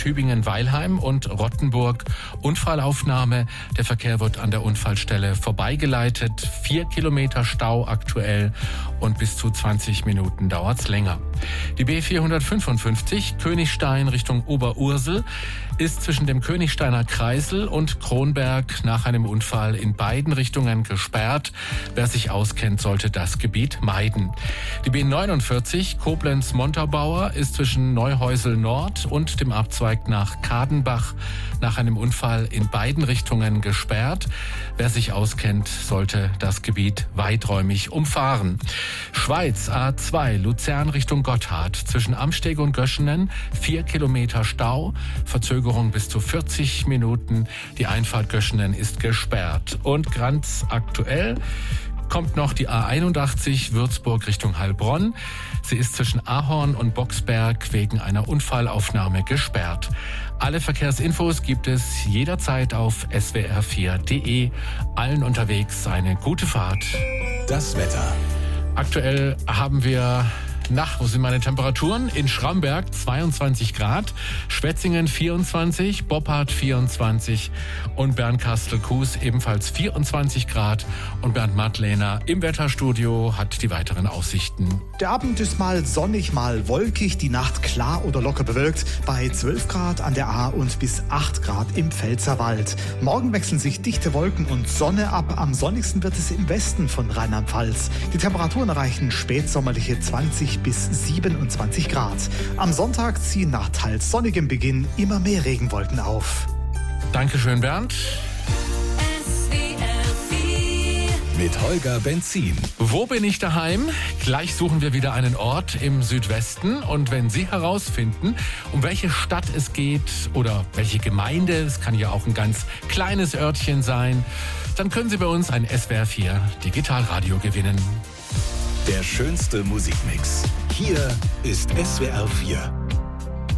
Tübingen-Weilheim und Rottenburg. Unfallaufnahme. Der Verkehr wird an der Unfallstelle vorbeigeleitet. 4 Kilometer Stau aktuell und bis zu 20 Minuten dauert's länger. Die B455 Königstein Richtung Oberursel ist zwischen dem Königsteiner Kreisel und Kronberg nach einem Unfall in beiden Richtungen gesperrt. Wer sich auskennt, sollte das Gebiet meiden. Die B49 Koblenz-Montabaur ist zwischen Neuhäusel Nord und dem Abzweig nach Kadenbach nach einem Unfall in beiden Richtungen gesperrt. Wer sich auskennt, sollte das Gebiet weiträumig umfahren. Schweiz A2 Luzern Richtung Gotthard zwischen Amsteg und Göschenen 4 Kilometer Stau, Verzögerung bis zu 40 Minuten. Die Einfahrt Göschenen ist gesperrt. Und ganz aktuell kommt noch die A81 Würzburg Richtung Heilbronn. Sie ist zwischen Ahorn und Boxberg wegen einer Unfallaufnahme gesperrt. Alle Verkehrsinfos gibt es jederzeit auf swr4.de. Allen unterwegs eine gute Fahrt. Das Wetter. Aktuell haben wir... wo sind meine Temperaturen? In Schramberg 22 Grad, Schwetzingen 24, Boppard 24 und Bernkastel-Kues ebenfalls 24 Grad. Und Bernd Madlener im Wetterstudio hat die weiteren Aussichten. Der Abend ist mal sonnig, mal wolkig, die Nacht klar oder locker bewölkt, bei 12 Grad an der A und bis 8 Grad im Pfälzerwald. Morgen wechseln sich dichte Wolken und Sonne ab. Am sonnigsten wird es im Westen von Rheinland-Pfalz. Die Temperaturen erreichen spätsommerliche 20 bis 27 Grad. Am Sonntag ziehen nach teils sonnigem Beginn immer mehr Regenwolken auf. Dankeschön, Bernd. Mit Holger Benzin. Wo bin ich daheim? Gleich suchen wir wieder einen Ort im Südwesten. Und wenn Sie herausfinden, um welche Stadt es geht oder welche Gemeinde, es kann ja auch ein ganz kleines Örtchen sein, dann können Sie bei uns ein SWR4 Digitalradio gewinnen. Der schönste Musikmix. Hier ist SWR4.